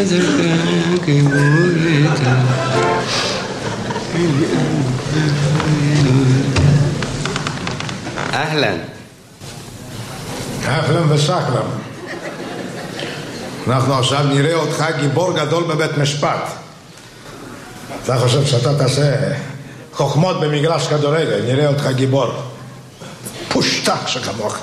אהלן. אהלן וסהלן. אנחנו עכשיו נראה אותך גיבור גדול בבית משפט. אתה חושב שאתה תעשה חוכמות במגרש כדורגל, נראה אותך גיבור. פושטח שכמוך.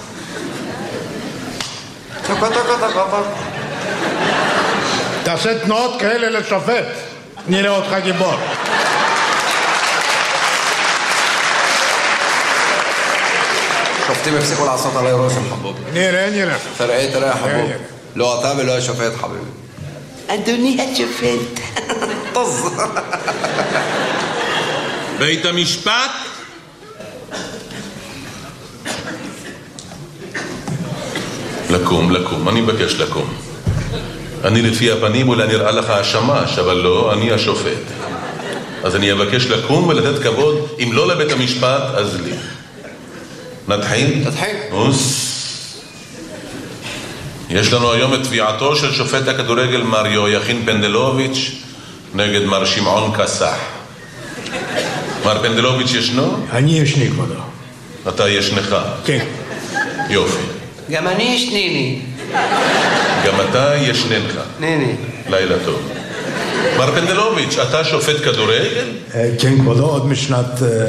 תעשה תנועות כאלה לשופט, נראה אותך גיבור. שופטים הפסיקו לעשות עלי רושם, חבוב. נראה. תראה, חבוב. לא אתה ולא השופט, חביבי. אדוני השופט. טוב. בית המשפט? לקום, אני מבקש לקום. אני לפי הפנים אולי נראה לך השמש, אבל לא, אני השופט. אז אני אבקש לקום ולתת כבוד, אם לא לבית המשפט, אז לי. נתחיל? תתחיל. יש לנו היום את תביעתו של שופט הכדורגל מר יהויכין פנדלוביץ' נגד מר שמעון קסח. מר פנדלוביץ' ישנו? אני ישני, כבודו. אתה ישנך? כן. יופי. גם אני ישניני. גם אתה ישננך. ניני. לילה טוב. מר פנדלוביץ', אתה שופט כדורגל? כן, כבודו, עוד משנת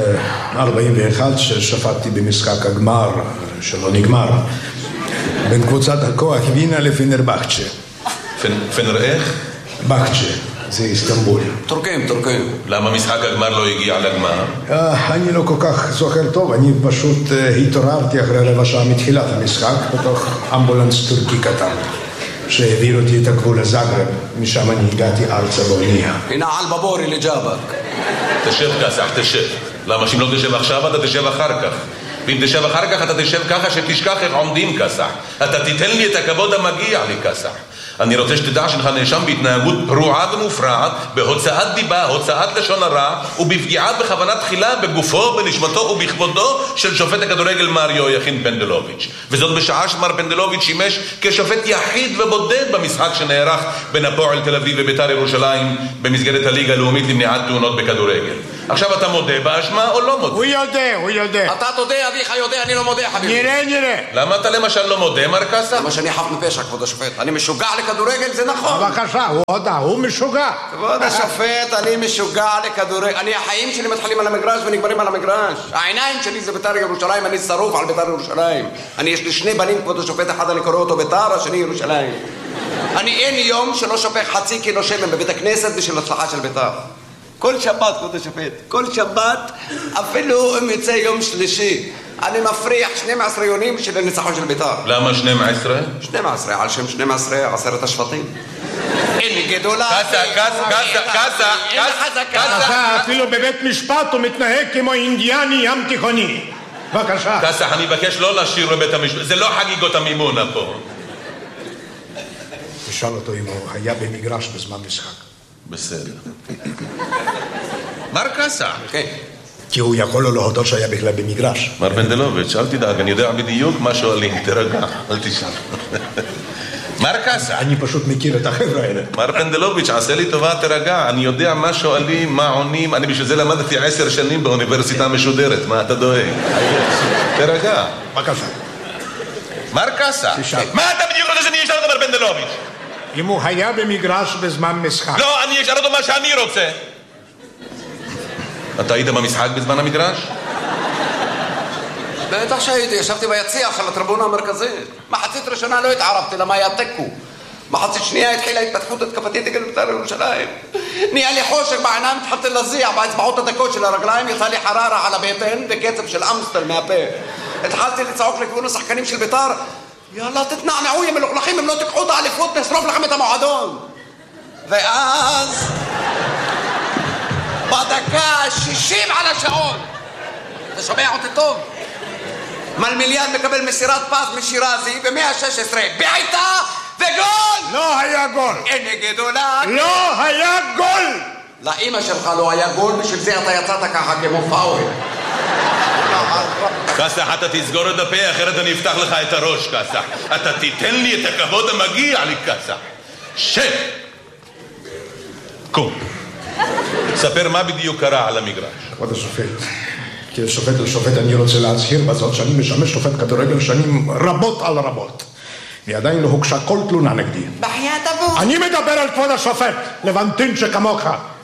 41 ששפטתי במשחק הגמר שלא נגמר בין קבוצת הכוח וינה לפנרבחצ'ה. פנר איך? בחצ'ה, זה איסטנבול. טורקים. למה משחק הגמר לא הגיע לגמר? אני לא כל כך זוכר טוב, אני פשוט התעוררתי אחרי רבע שעה מתחילת המשחק בתוך אמבולנס טורקי קטן שהעביר אותי את הגבול לזאגרב, משם אני הגעתי ארצה באונייה. הנה על בבורי לג'אבק. תשב קסח, תשב. למה שאם לא תשב עכשיו אתה תשב אחר כך, ואם תשב אחר כך אתה תשב ככה שתשכח איך עומדים קסח. אתה תיתן לי את הכבוד המגיע לי קסח. אני רוצה שתדע שלך נאשם בהתנהגות פרועה ומופרעת, בהוצאת דיבה, הוצאת לשון הרע, ובפגיעה בכוונה תחילה בגופו, בנשמתו ובכבודו של שופט הכדורגל מר יהויכין פנדלוביץ'. וזאת בשעה שמר פנדלוביץ' שימש כשופט יחיד ובודד במשחק שנערך בין הפועל תל אביב ובית"ר ירושלים במסגרת הליגה הלאומית למניעת תאונות בכדורגל. עכשיו אתה מודה באשמה או לא מודה? הוא יודע. אתה תודה, אביך יודע, אני לא מודה, חביבי. נראה. למה אתה למשל לא מודה, מר קסח? למה שאני חף מפשע, כבוד השופט. אני משוגע לכדורגל, זה נכון. בבקשה, הוא משוגע. כבוד השופט, אני משוגע לכדורגל. החיים שלי מתחילים על המגרש ונגמרים על המגרש. העיניים שלי זה בית"ר ירושלים, אני שרוף על בית"ר ירושלים. יש לי שני בנים, כבוד השופט, אחד אני קורא אותו בית"ר, השני ירושלים. אין יום שלא שופך חצי קילו שמן בבית הכנסת בשביל הצלחה של בית"ר. כל שבת, כבוד השופט, כל שבת, אפילו אם יצא יום שלישי, אני מפריח 12 יונים של הניצחון של בית"ר. למה 12? 12, על שם 12 עשרת השבטים. אין גדולה. קסח, אפילו בבית משפט הוא מתנהג כמו אינדיאני ים תיכוני. בבקשה. קסח, אני מבקש לא לשיר בבית המשפט, זה לא חגיגות המימונה פה. תשאל אותו אם הוא היה במגרש בזמן משחק. בסדר. מר קסח. כן. כי הוא יכול לו להודות שהיה בכלל במגרש. מר פנדלוביץ', אל תדאג, אני יודע בדיוק מה שואלים, תרגע, אל תשאל. מר קסח. אני פשוט מכיר את החבר'ה האלה. מר פנדלוביץ', עשה לי טובה, תרגע, אני יודע מה שואלים, מה עונים, אני בשביל זה למדתי 10 שנים באוניברסיטה משודרת, מה אתה דואג? תרגע. בבקשה. מר קסח. מה אתה בדיוק רוצה שאני אשאל אותך, מר פנדלוביץ'? אם הוא היה במגרש בזמן משחק. לא, אני אשאל אותו מה שאני רוצה. אתה היית במשחק בזמן המגרש? בטח שהייתי, ישבתי ביציע של הטריבונה המרכזית. מחצית ראשונה לא התערבתי, למה היה תיקו. מחצית שנייה התחילה התפתחות התקפתית נגד בית"ר ירושלים. נהיה לי חושך בעיניים, התחלתי להזיע באצבעות הדקות של הרגליים, יצא לי חררה על הבטן וקצב של אמסטל מהפה. התחלתי לצעוק לכיוון השחקנים של בית"ר, יאללה תתנענעו יא מלוכלכים, אם לא תיקחו את האליפות נשרוף לכם את המועדון. ואז בדקה 60 על השעון, אתה שומע אותי טוב? מלמיליאן מקבל מסירת פס משירזי ב-116, בעיטה וגול! לא היה גול. אין גדולה. לא היה גול! לאמא שלך לא היה גול, בשביל זה אתה יצאת ככה כמו פאול. קסח, אתה תסגור את הפה, אחרת אני אפתח לך את הראש, קסח. אתה תיתן לי את הכבוד המגיע לי, קסח. שב! קום. ספר מה בדיוק קרה על המגרש. כבוד השופט, כשופט לשופט אני רוצה להצהיר בזאת שאני משמש שופט כדורגל שנים רבות על רבות. ועדיין לא הוגשה כל תלונה נגדי. בחיית אבו. אני מדבר על כבוד השופט, לבנטין שכמוך.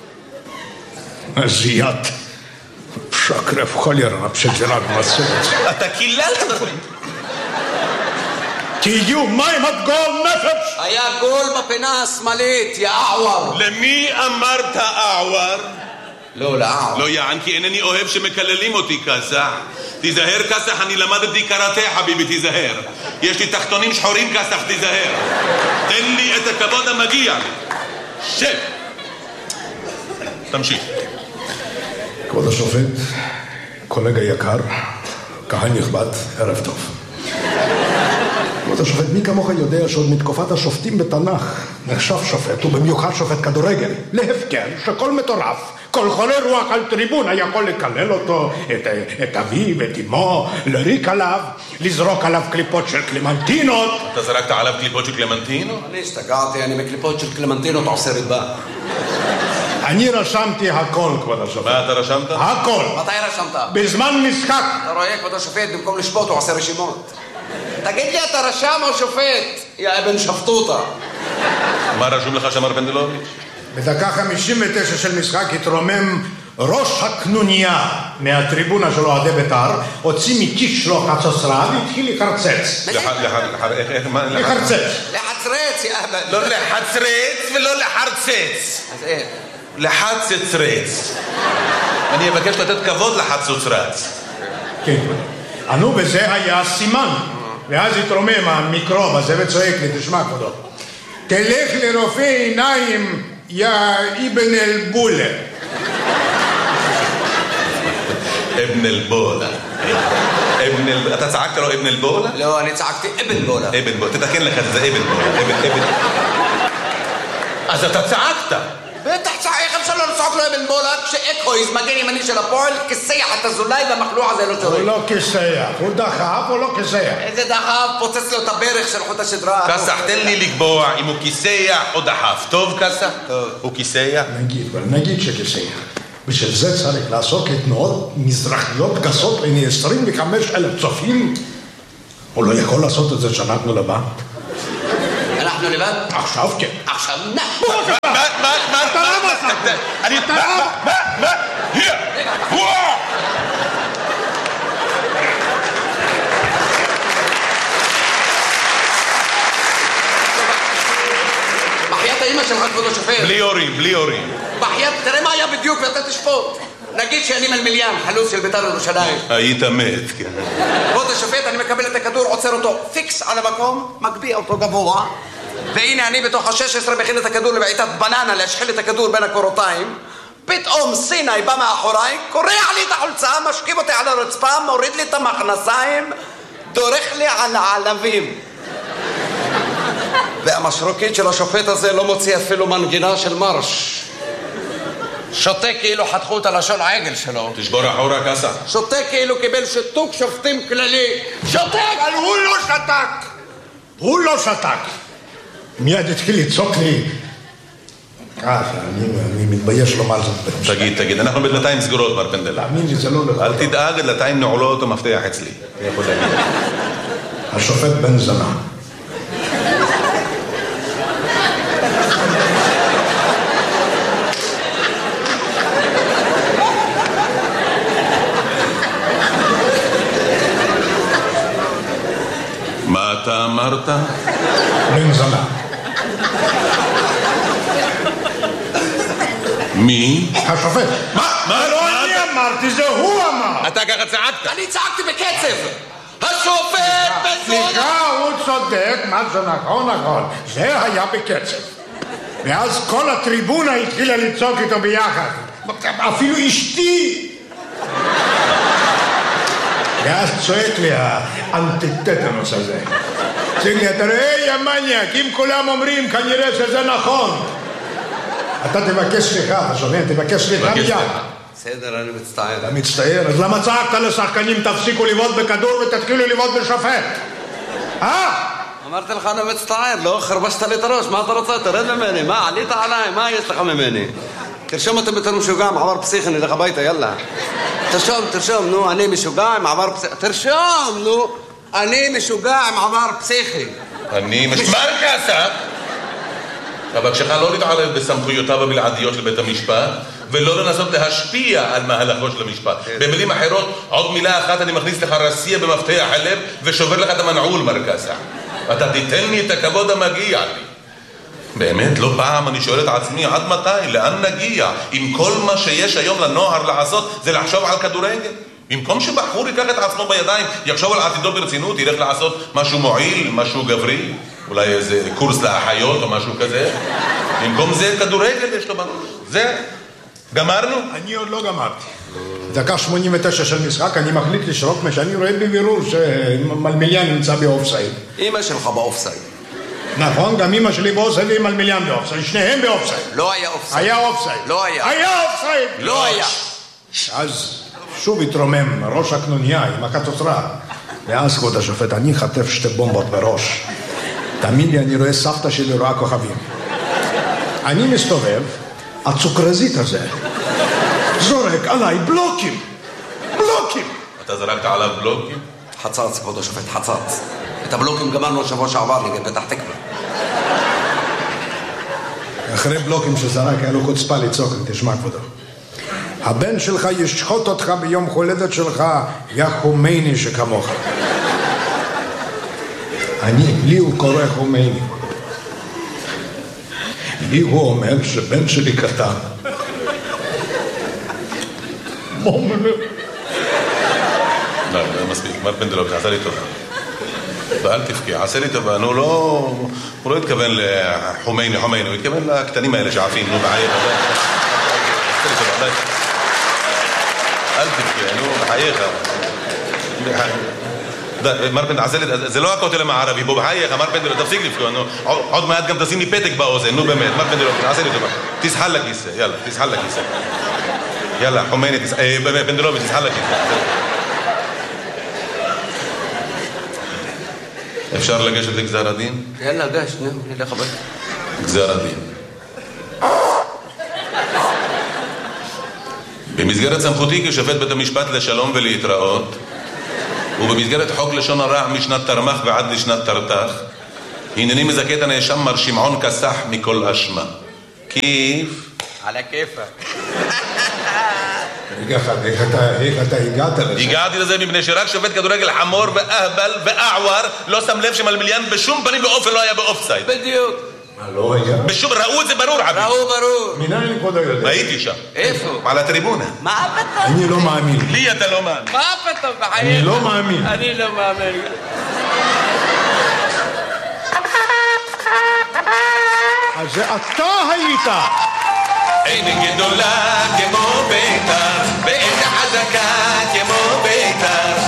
זיית. שקרף חולרה, פשג'רת מסורת. אתה קיללת נכון. תהיו מים עד גול נפש! היה גול בפינה השמאלית, יא אעוור. למי אמרת אעוור? לא, לאעוור. לא יען, כי אינני אוהב שמקללים אותי כסח. תיזהר כסח, אני למדתי קראטה חביבי, תיזהר. יש לי תחתונים שחורים כסח, תיזהר. תן לי את הכבוד המגיע לי. שב. תמשיך. כבוד השופט, קולגה יקר, קהל נכבד, ערב טוב. כבוד השופט, מי כמוך יודע שעוד מתקופת השופטים בתנ"ך נחשב שופט, ובמיוחד שופט כדורגל, להפקר שכל מטורף, כל חולה רוח על טריבונה יכול לקלל אותו, את אביו, את אמו, לריק עליו, לזרוק עליו קליפות של קלמנטינות. אתה זרקת עליו קליפות של קלמנטינות? אני השתגעתי, אני מקליפות של קלמנטינות עושה ריבה. אני רשמתי הכל, כבוד השופט. מה אתה רשמת? הכל. מתי רשמת? בזמן משחק. אתה רואה, כבוד השופט, במקום לשפוט הוא עושה רשימות. תגיד לי, אתה רשם או שופט? יא אבן שפטוטה. מה רשום לך שמר פנדלוביץ'? בדקה 59 של משחק התרומם ראש הקנוניה מהטריבונה של אוהדי בית"ר, הוציא מכיס שלו חצוצרה והתחיל לחרצץ. לחרצץ. לחצרץ, יא אבן. לא לחצרץ ולא לחרצץ. אז איך? לחצצרץ. אני אבקש לתת כבוד לחצוצרץ. כן. ענו בזה היה סימן. ואז התרומם המיקרוב הזה וצועק לי, תשמע כבודו, תלך לרופא עיניים, יא אבן אל-בולה. אבן אל-בולה. אתה צעקת לו אבן אל-בולה? לא, אני צעקתי אבן בולה. אבן בולה, תתקן לך את זה, אבן בולה. אז אתה צעקת. בטח צעק, איך אפשר לא לצעוק לו אבן בולה כשאקויז מגן ימני של הפועל כיסח את הזולאי והמחלוע הזה לא שורק. הוא לא כיסח, הוא דחף או לא כיסח? איזה דחף, פוצץ לו את הברך של חוט השדרה. כסח, תן לי לקבוע אם הוא כיסח או דחף. טוב כסח? טוב. הוא כיסח? נגיד שכיסח. בשביל זה צריך לעשות תנועות מזרחיות גסות לעיני 25,000 צופים. הוא לא יכול לעשות את זה שאנחנו לבד. אנחנו לבד? עכשיו כן. עכשיו בחיית האמא שלך, כבוד השופט. בלי הורים, בלי הורים. בחיית, תראה מה היה בדיוק ואתה תשפוט. נגיד שאני מלמיליאן, חלוץ של בית"ר ירושלים. היית מת, כן. כבוד השופט, אני מקבל את הכדור, עוצר אותו פיקס על המקום, מגביה אותו גבוה, והנה אני בתוך ה-16 מכין את הכדור לבעיטת בננה להשחיל את הכדור בין הקורותיים. פתאום סיני בא מאחוריי, קורע לי את החולצה, משכיב אותי על הרצפה, מוריד לי את המכנסיים, דורך לי על העלבים. והמשרוקית של השופט הזה לא מוציא אפילו מנגינה של מרש. שותה כאילו חתכו את הלשון העגל שלו. תשבור אחורה כסח. שותה כאילו קיבל שיתוק שופטים כללי. שותק! אבל הוא לא שתק! הוא לא שתק! מיד התחיל לצעוק לי. אני מתבייש לומר זאת. תגיד, אנחנו בדלתיים סגורות, מר פנדל. תאמין לי, זה לא נכון. אל תדאג, דלתיים נעולות ומפתח אצלי. אני יכול להגיד. השופט בן זנה. מה אתה אמרת? בן זנה. מי? השופט. מה? לא אני אמרתי, זה הוא אמר. אתה ככה צעקת. אני צעקתי בקצב. השופט בזונה. סליחה, הוא צודק, מה זה נכון. זה היה בקצב. ואז כל הטריבונה התחילה לצעוק איתו ביחד. אפילו אשתי. ואז צועק לי האנטיטטנוס הזה. צועק לי, אתה רואה יא מניאק, אם כולם אומרים כנראה שזה נכון. אתה תבקש סליחה, אתה שומע? תבקש סליחה מיד. בסדר, אני מצטער. אתה מצטער? אז למה צעקת לשחקנים תפסיקו לבעוט בכדור ותתחילו לבעוט בשופט? אמרתי לך אני מצטער, לא חרבשת לי את הראש, מה אתה רוצה? תרד ממני, מה עלית עליי, מה יש לך ממני? תרשום אותם יותר משוגע, מעבר פסיכי, נלך הביתה, יאללה. תרשום, נו, אני משוגע עם עבר פסיכי. תרשום, נו, אני משוגע עם עבר פסיכי. אני משמר כסף. אבקשך לא להתערב בסמכויותיו הבלעדיות של בית המשפט, ולא לנסות להשפיע על מהלכו של המשפט. במילים אחרות, עוד מילה אחת אני מכניס לך רסייה במפתח הלב ושובר לך את המנעול, מר כסף. אתה תיתן לי את הכבוד המגיע לי. באמת, לא פעם אני שואל את עצמי, עד מתי? לאן נגיע? אם כל מה שיש היום לנוער לעשות זה לחשוב על כדורגל? במקום שבחור ייקח את עצמו בידיים, יחשוב על עתידו ברצינות, ילך לעשות משהו מועיל, משהו גברי, אולי איזה קורס לאחיות או משהו כזה. במקום זה כדורגל יש לו בראש. זה, גמרנו? אני עוד לא גמרתי. דקה 89 של משחק, אני מחליט לשרוק מה שאני רואה בבירור שמלמיליאן נמצא באופסייד. אמא שלך באופסייד. נכון, גם אמא שלי באופסייד ועם מלמיליאן באופסייד, שניהם באופסייד. לא היה אופסייד. היה אופסייד. לא היה. היה אופסייד. לא היה. אז שוב התרומם ראש הקנוניה עם הקטוטרה. ואז כבוד השופט, אני חטף שתי בומבות בראש. תאמין לי, אני רואה סבתא שלי רואה כוכבים. אני מסתובב, הצוקרזית הזה זורק עליי בלוקים. אתה זרקת עליו בלוקים? חצץ, כבוד השופט, חצץ. את הבלוקים גמרנו שבוע שעבר נגד פתח תקווה. אחרי בלוקים שזרק היה לו חוצפה לצעוק, תשמע כבודו. הבן שלך ישחוט אותך ביום הולדת שלך, יא חומייני שכמוך. לי הוא קורא חומייני. לי הוא אומר שבן שלי קטן. לא, מספיק, מר פנדלוק, עשה לי טובה. ואל תבכי, עשה לי טובה, הוא לא התכוון לחומייני, הוא התכוון לקטנים האלה שעפים, נו בחייך. עשה לי טובה, אל תבכי, נו בחייך. מר פנדלוק, עשה לי, זה לא הכותל המערבי, בוא בחייך, מר פנדלוק, תפסיק לבכי, עוד מעט גם תשים לי פתק באוזן, נו באמת, מר פנדלוק, עשה לי טובה. תסחל לכיסא, יאללה, תסחל לכיסא. יאללה, חומייני, פנדלוק, תסחל לכיסא. אפשר לגשת לגזר הדין? יאללה, גש, נלך הביתה. גזר הדין. במסגרת סמכותי כשופט בית המשפט לשלום ולהתראות, ובמסגרת חוק לשון הרע משנת תרמ"ח ועד לשנת תרת"ח, הנני מזכה את הנאשם מר שמעון כסח מכל אשמה. כיף? על הכיפק. איך אתה הגעת לזה? הגעתי לזה מפני שרק שופט כדורגל חמור ואהבל ואעואר לא שם לב שמלמיליאן בשום פנים ואופן לא היה באופסייד. בדיוק. לא היה? בשום, ראו את זה ברור, עביד. ראו ברור. מנהל כבודו יודע? הייתי שם. איפה? על הטריבונה. מה פתאום? אני לא מאמין. לי אתה לא מאמין. מה פתאום? אני לא מאמין. אני לא מאמין. אז זה אתה היית. אין גדולה כמו ביתר, ואין חזקה כמו ביתר.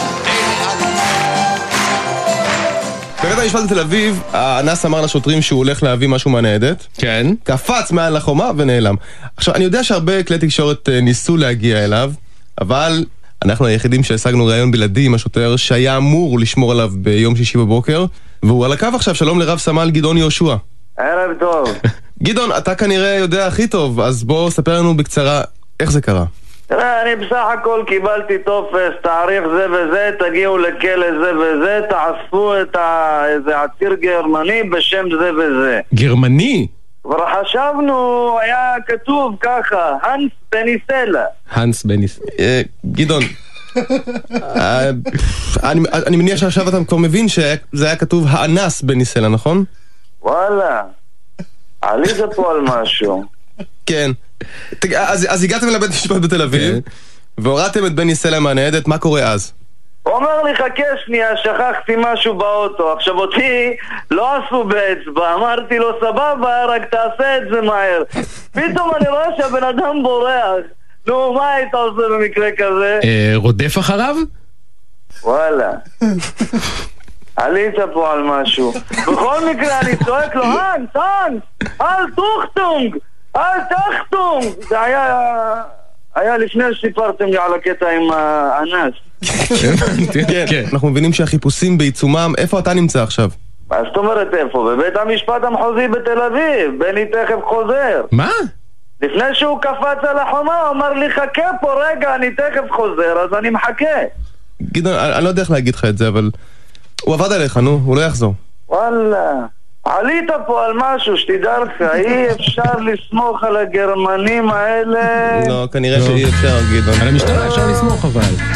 בבית המשפט בתל אביב, האנס אמר לשוטרים שהוא הולך להביא משהו מהניידת. כן. קפץ מעל לחומה ונעלם. עכשיו, אני יודע שהרבה כלי תקשורת ניסו להגיע אליו, אבל אנחנו היחידים שהשגנו ראיון בלעדי עם השוטר שהיה אמור לשמור עליו ביום שישי בבוקר, והוא על הקו עכשיו. שלום לרב סמל גדעון יהושע. ערב טוב. גדעון, אתה כנראה יודע הכי טוב, אז בוא ספר לנו בקצרה איך זה קרה. אני בסך הכל קיבלתי טופס, תאריך זה וזה, תגיעו לכלא זה וזה, תאספו את איזה עציר גרמני בשם זה וזה. גרמני? כבר חשבנו, היה כתוב ככה, הנס בניסלה. הנס בניסלה. גדעון, אני מניח שעכשיו אתה כבר מבין שזה היה כתוב האנס בניסלה, נכון? וואלה, עלית פה על משהו. כן. אז הגעתם לבית משפט בתל אביב, והורדתם את בני סלע מהניידת, מה קורה אז? הוא אומר לי, חכה שנייה, שכחתי משהו באוטו. עכשיו אותי לא עשו באצבע, אמרתי לו, סבבה, רק תעשה את זה מהר. פתאום אני רואה שהבן אדם בורח. נו, מה היית עושה במקרה כזה? רודף אחריו? וואלה. עלית פה על משהו. בכל מקרה אני צועק לו, הנס, אל תוכטונג, אל תחתונג. זה היה לפני שסיפרתם לי על הקטע עם האנס. כן, אנחנו מבינים שהחיפושים בעיצומם. איפה אתה נמצא עכשיו? מה זאת אומרת איפה? בבית המשפט המחוזי בתל אביב. בני תכף חוזר. מה? לפני שהוא קפץ על החומה, הוא אמר לי חכה פה רגע, אני תכף חוזר, אז אני מחכה. גדעון, אני לא יודע איך להגיד לך את זה, אבל הוא עבד עליך, נו, הוא לא יחזור. וואלה, עלית פה על משהו, שתדע לך, אי אפשר לסמוך על הגרמנים האלה. לא, כנראה שאי אפשר, גדעון. על המשטרה אפשר לסמוך אבל.